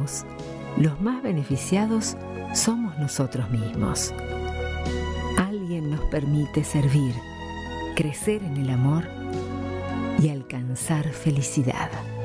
damos, los más beneficiados somos nosotros mismos. Alguien nos permite servir, crecer en el amor y alcanzar felicidad.